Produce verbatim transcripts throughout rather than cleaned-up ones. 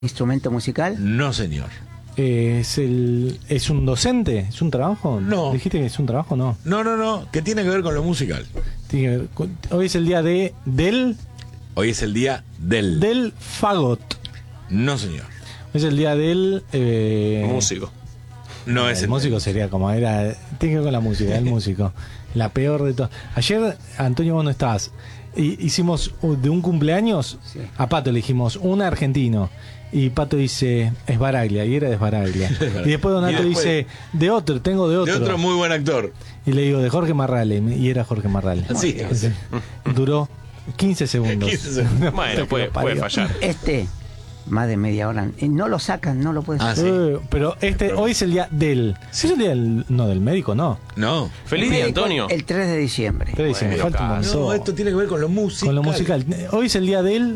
¿Instrumento musical? No, señor. Eh, ¿es, el, ¿Es un docente? ¿Es un trabajo? No. ¿Dijiste que es un trabajo? No. No, no, no. ¿Qué tiene que ver con lo musical? Tiene que ver con- hoy es el día de del Hoy es el día del... del fagot. No, señor. Hoy es el día del eh, Músico. No es el el músico sería como era. Tiene que ver con la música, el músico. La peor de todo. Ayer, Antonio, vos no estabas. Y hicimos uh, de un cumpleaños. Sí. A Pato le dijimos un argentino. Y Pato dice, es Baraglia. Y era de Baraglia. Y después Donato Y después- dice, de otro, tengo de otro. De otro muy buen actor. Y le digo, de Jorge Marrale. Y era Jorge Marrale. Sí, sí. Duró quince segundos. quince segundos. Bueno, puede, puede fallar. Este, más de media hora. Y no lo sacan, no lo pueden Ah, sacar. sí. Eh, pero este hoy es el día del. ¿Es el día del, no, del médico? No. No. Feliz El día, médico, Antonio. El tres de diciembre. Te dicen, me Bueno, falta un acá. montón. No, esto tiene que ver con lo musical. Con lo musical. Hoy es el día del.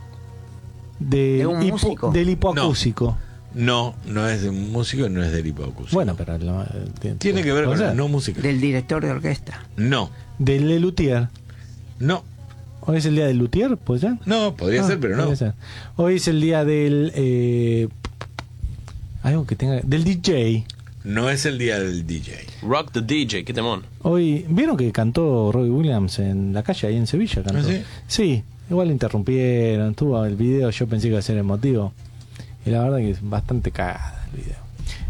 De, ¿De un hipo- músico? del hipoacúsico. No, no es de un músico, no es del hipocus. Bueno, pero. lo- te- Tiene que ver puede con ser. lo no musical. Del director de orquesta. No, Del de Luthier. no, Hoy es el día del Luthier, ¿pues ya? no, podría Ah, ser, pero no. podría ser. Hoy es el día del. Eh, algo que tenga. Del D J. No es el día del D J. Rock the D J, qué temón. Hoy, ¿vieron que cantó Robbie Williams en la calle ahí en Sevilla? Cantó. ¿Ah, sí? Sí, igual lo interrumpieron, tuvo el video, yo pensé que iba a ser emotivo. Y la verdad que es bastante cagada el video.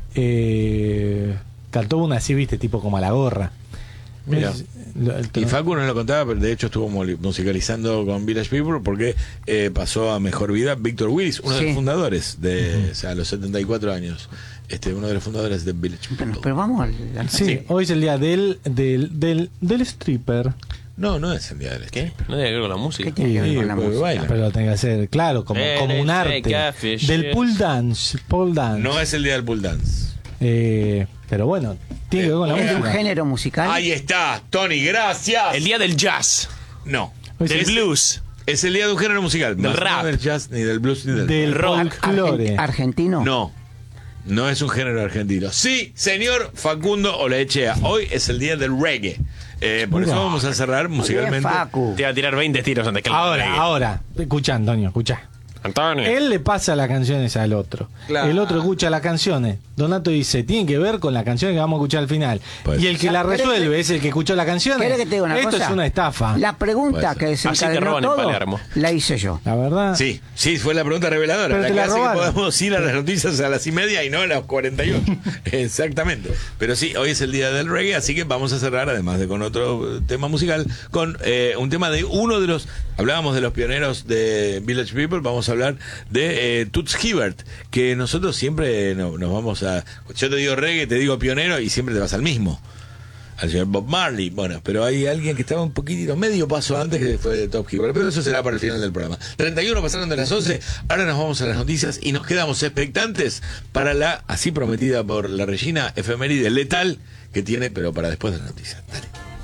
Eh, cantó una así, viste, tipo como a la gorra. Mira. Es- lo- el Y tono- Facu nos lo contaba, pero de hecho estuvo moli- musicalizando con Village People porque eh, pasó a Mejor Vida Víctor Willis, uno de Sí. los fundadores de, o sea, a los setenta y cuatro años, este, uno de los fundadores de Village People. Bueno, pero vamos al, al- Sí, sí. hoy es el día del, del, del, del stripper. No, no es el día del ¿Qué? No tiene que ver con la ¿Qué música. tiene que ver Sí, con la porque música? baila. Pero lo tengo que hacer, claro, como, Eh, como un eh, arte. catfish, Del yes. pool dance. Pole dance. No es el día del pool dance. Eh, pero bueno, tiene que ver con la ¿Es un música. género musical? Ahí está, Tony, gracias. El día del jazz, No. Pues del es, blues. es el día de un género musical. Del Más no rap. del jazz, ni del blues, ni del, Del rock. folclore. Argen- ¿Argentino? No. No es un género argentino. Sí, señor Facundo Olaechea. Hoy es el día del reggae. Eh, por eso Mira. vamos a cerrar Muy bien, musicalmente. Facu. Te iba a tirar veinte tiros antes que el Ahora, reggae. ahora, escucha, Antonio, escucha. Antonio. Él le pasa las canciones al otro. Claro. El otro escucha las canciones. Donato dice, tiene que ver con las canciones que vamos a escuchar al final. Pues- Y el que la ¿Querés resuelve que- es el que escuchó las canciones. ¿Querés que te diga una Esto cosa? es una estafa. La pregunta Puede que Así te desencadenó roban en todo Palermo. la hice yo. La verdad. Sí, sí, fue la pregunta reveladora. Pero la te que la hace que robaron. podamos ir a las noticias a las y media y no a las cuarenta y ocho. Exactamente. Pero sí, hoy es el día del reggae, así que vamos a cerrar, además de con otro eh, tema musical, con eh, un tema de uno de los. Hablábamos de los pioneros de Village People, vamos a hablar de eh, Toots Hibbert, que nosotros siempre no- nos vamos a. Yo te digo reggae, te digo pionero y siempre te vas al mismo. Al señor Bob Marley, bueno, pero hay alguien que estaba un poquitito, medio paso antes que fue de Top Hibbert, pero eso será para el final del programa. treinta y uno pasaron de las once, ahora nos vamos a las noticias y nos quedamos expectantes para la, así prometida por la Regina, efeméride letal que tiene, pero para después de las noticias. Dale.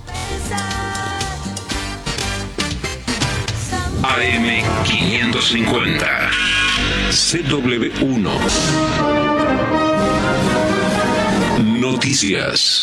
A M quinientos cincuenta C W uno Noticias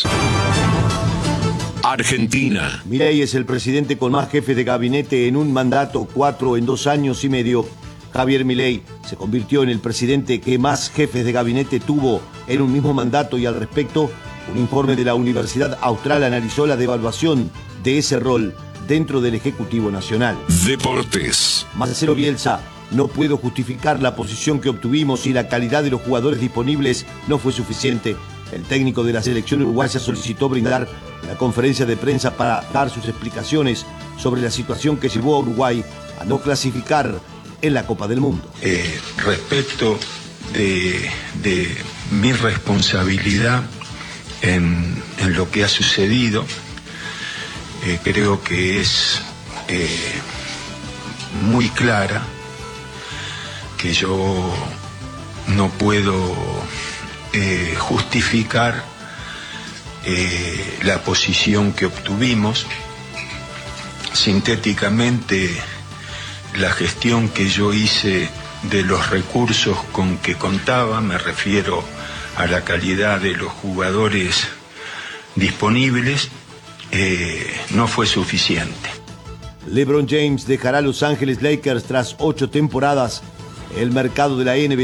Argentina. Milei es el presidente con más jefes de gabinete en un mandato, cuatro en dos años y medio. Javier Milei se convirtió en el presidente que más jefes de gabinete tuvo en un mismo mandato y al respecto, un informe de la Universidad Austral analizó la devaluación de ese rol dentro del Ejecutivo Nacional. Deportes. Marcelo Bielsa: no puedo justificar la posición que obtuvimos y la calidad de los jugadores disponibles no fue suficiente. El técnico de la selección uruguaya solicitó brindar la conferencia de prensa para dar sus explicaciones sobre la situación que llevó a Uruguay a no clasificar en la Copa del Mundo. Eh, respecto de, de mi responsabilidad en, en lo que ha sucedido, eh, creo que es eh, muy clara, que yo no puedo eh, justificar eh, la posición que obtuvimos. Sintéticamente, la gestión que yo hice de los recursos con que contaba, me refiero a la calidad de los jugadores disponibles, eh, no fue suficiente. LeBron James dejará Los Ángeles Lakers tras ocho temporadas. El mercado de la N B A